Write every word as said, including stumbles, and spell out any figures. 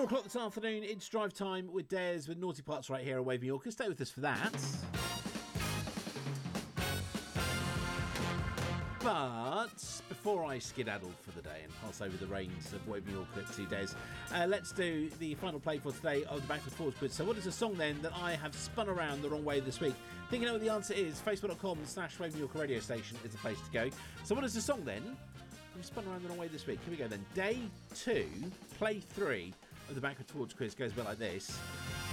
o'clock this afternoon, it's drive time with Des with Naughty Parts right here at Waving Yorker. Stay with us for that. But before I skedaddle for the day and pass over the reins of Waving Yorker to Des, uh, let's do the final play for today of the Backwards Forwards quiz. So what is a song then that I have spun around the wrong way this week? Think you know what the answer is? Facebook.com slash Waving Yorker radio station is the place to go. So what is the song then? We've spun around the wrong way this week. Here we go then. Day two, play three of the Backwards Forwards quiz goes a bit like this.